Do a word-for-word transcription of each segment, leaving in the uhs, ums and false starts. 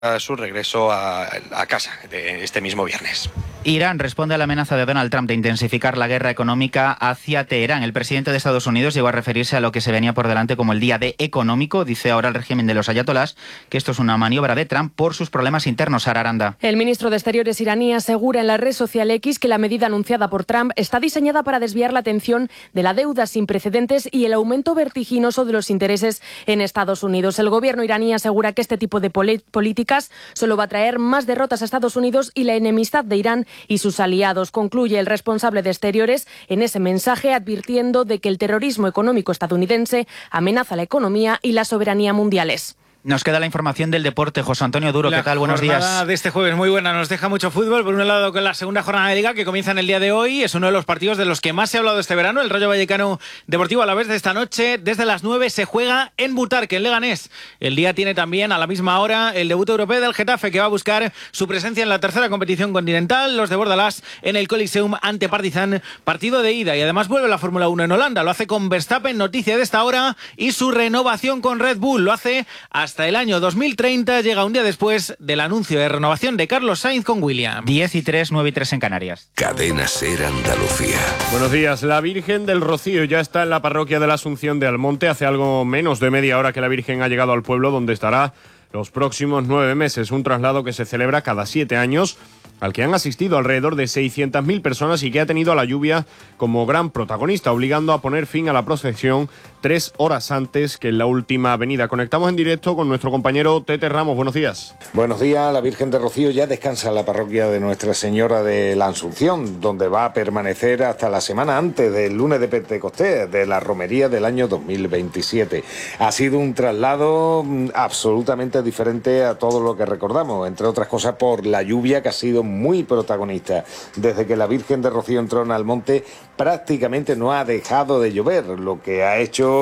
su regreso a, a casa de este mismo viernes. Irán responde a la amenaza de Donald Trump de intensificar la guerra económica hacia Teherán. El presidente de Estados Unidos llegó a referirse a lo que se venía por delante como el día D económico. Dice ahora el régimen de los ayatolás que esto es una maniobra de Trump por sus problemas internos. Sara Aranda. El ministro de Exteriores iraní asegura en la red social X que la medida anunciada por Trump está diseñada para desviar la atención de la deuda sin precedentes y el aumento vertiginoso de los intereses en Estados Unidos. El gobierno iraní asegura que este tipo de políticas solo va a traer más derrotas a Estados Unidos y la enemistad de Irán y sus aliados. Concluye el responsable de Exteriores en ese mensaje advirtiendo de que el terrorismo económico estadounidense amenaza la economía y la soberanía mundiales. Nos queda la información del deporte. José Antonio Duro, ¿qué tal? Buenos días. La jornada de este jueves muy buena, nos deja mucho fútbol. Por un lado, con la segunda jornada de Liga que comienza en el día de hoy. Es uno de los partidos de los que más se ha hablado este verano. El Rayo Vallecano Deportivo Alavés de esta noche, desde las nueve, se juega en Butarque, en Leganés. El día tiene también a la misma hora el debut europeo del Getafe, que va a buscar su presencia en la tercera competición continental. Los de Bordalás en el Coliseum ante Partizan, partido de ida. Y además vuelve la Fórmula uno en Holanda. Lo hace con Verstappen, noticia de esta hora, y su renovación con Red Bull. Lo hace hasta el año dos mil treinta, llega un día después del anuncio de renovación de Carlos Sainz con Williams. diez y tres, nueve y tres en Canarias. Cadena SER Andalucía. Buenos días. La Virgen del Rocío ya está en la parroquia de la Asunción de Almonte. Hace algo menos de media hora que la Virgen ha llegado al pueblo, donde estará los próximos nueve meses. Un traslado que se celebra cada siete años, al que han asistido alrededor de seiscientas mil personas y que ha tenido a la lluvia como gran protagonista, obligando a poner fin a la procesión tres horas antes que en la última avenida. Conectamos en directo con nuestro compañero Tete Ramos. Buenos días. Buenos días. La Virgen de Rocío ya descansa en la parroquia de Nuestra Señora de la Asunción, donde va a permanecer hasta la semana antes del lunes de Pentecostés, de la romería del año dos mil veintisiete. Ha sido un traslado absolutamente diferente a todo lo que recordamos, entre otras cosas por la lluvia, que ha sido muy protagonista. Desde que la Virgen de Rocío entró en Almonte, prácticamente no ha dejado de llover, lo que ha hecho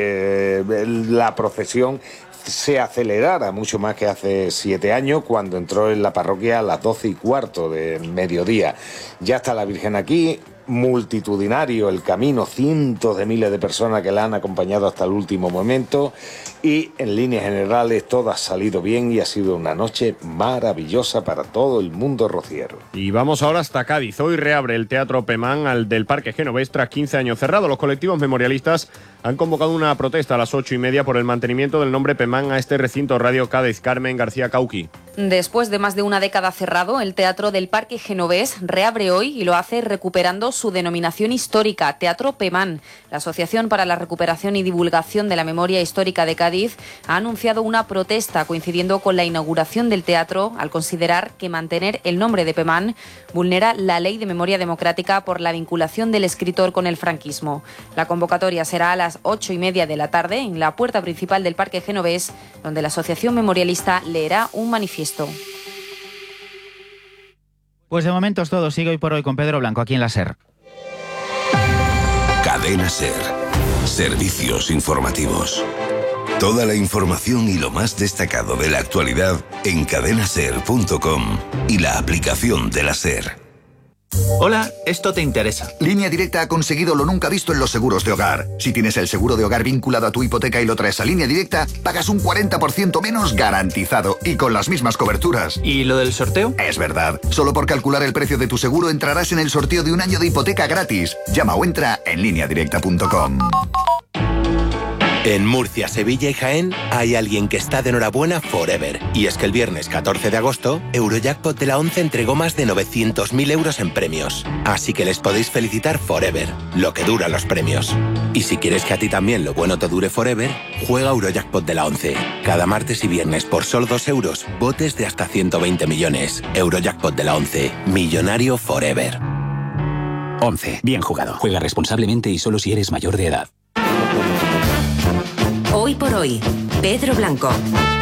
que la procesión se acelerara mucho más que hace siete años, cuando entró en la parroquia a las doce y cuarto de mediodía. Ya está la Virgen aquí, multitudinario el camino, cientos de miles de personas que la han acompañado hasta el último momento, y en líneas generales todo ha salido bien y ha sido una noche maravillosa para todo el mundo rociero. Y vamos ahora hasta Cádiz. Hoy reabre el Teatro Pemán al del Parque Genovés tras quince años cerrado. Los colectivos memorialistas han convocado una protesta a las ocho y media por el mantenimiento del nombre Pemán a este recinto. Radio Cádiz, Carmen García Cauqui. Después de más de una década cerrado, el Teatro del Parque Genovés reabre hoy y lo hace recuperando su denominación histórica, Teatro Pemán. La Asociación para la Recuperación y Divulgación de la Memoria Histórica de Cádiz ha anunciado una protesta coincidiendo con la inauguración del teatro, al considerar que mantener el nombre de Pemán vulnera la Ley de Memoria Democrática por la vinculación del escritor con el franquismo. La convocatoria será a las ocho y media de la tarde en la puerta principal del Parque Genovés, donde la Asociación Memorialista leerá un manifiesto. Pues de momento es todo. Sigue hoy por hoy con Pedro Blanco aquí en la SER. Cadena SER. Servicios informativos. Toda la información y lo más destacado de la actualidad en cadena ser punto com y la aplicación de la SER. Hola, esto te interesa. Línea Directa ha conseguido lo nunca visto en los seguros de hogar. Si tienes el seguro de hogar vinculado a tu hipoteca y lo traes a Línea Directa, pagas un cuarenta por ciento menos garantizado y con las mismas coberturas. ¿Y lo del sorteo? Es verdad. Solo por calcular el precio de tu seguro entrarás en el sorteo de un año de hipoteca gratis. Llama o entra en línea directa punto com. En Murcia, Sevilla y Jaén hay alguien que está de enhorabuena forever. Y es que el viernes catorce de agosto, Eurojackpot de la once entregó más de novecientos mil euros en premios. Así que les podéis felicitar forever, lo que dura los premios. Y si quieres que a ti también lo bueno te dure forever, juega Eurojackpot de la once. Cada martes y viernes por solo dos euros, botes de hasta ciento veinte millones. Eurojackpot de la once, millonario forever. once. Bien jugado. Juega responsablemente y solo si eres mayor de edad. Hoy por hoy, Pedro Blanco.